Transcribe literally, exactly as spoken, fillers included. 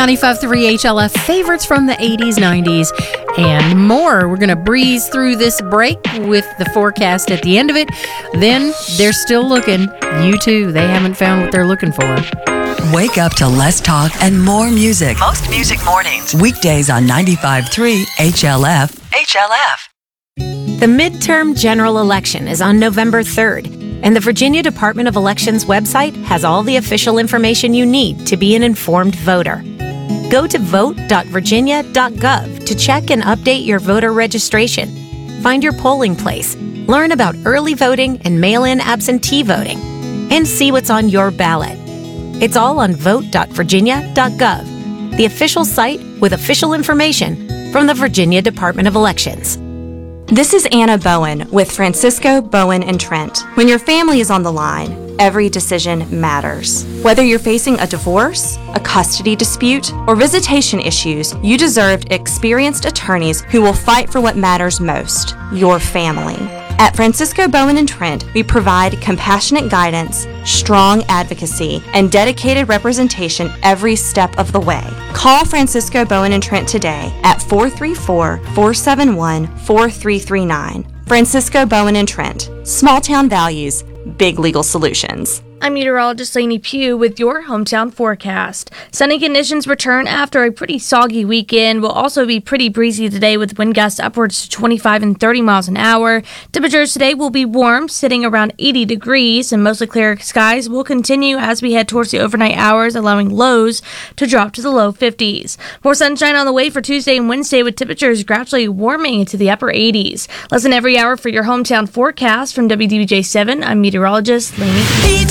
ninety-five point three H L F, favorites from the eighties, nineties, and more. We're going to breeze through this break with the forecast at the end of it. Then they're still looking. You too. They haven't found what they're looking for. Wake up to less talk and more music. Most music mornings. Weekdays on ninety-five point three H L F. H L F. The midterm general election is on November third, and the Virginia Department of Elections website has all the official information you need to be an informed voter. Go to vote dot virginia dot gov to check and update your voter registration. Find your polling place, learn about early voting and mail-in absentee voting, and see what's on your ballot. It's all on vote dot virginia dot gov, the official site with official information from the Virginia Department of Elections. This is Anna Bowen with Francisco Bowen and Trent. When your family is on the line, every decision matters. Whether you're facing a divorce, a custody dispute, or visitation issues, you deserve experienced attorneys who will fight for what matters most, your family. At Francisco Bowen and Trent, we provide compassionate guidance, strong advocacy, and dedicated representation every step of the way. Call Francisco Bowen and Trent today at four three four, four seven one, four three three nine. Francisco Bowen and Trent. Small town values, big legal solutions. I'm meteorologist Lainey Pugh with your hometown forecast. Sunny conditions return after a pretty soggy weekend. Will also be pretty breezy today with wind gusts upwards to twenty-five and thirty miles an hour. Temperatures today will be warm, sitting around eighty degrees, and mostly clear skies will continue as we head towards the overnight hours, allowing lows to drop to the low fifties. More sunshine on the way for Tuesday and Wednesday, with temperatures gradually warming into the upper eighties. Listen every hour for your hometown forecast. From W D B J seven, I'm meteorologist Lainey Pugh.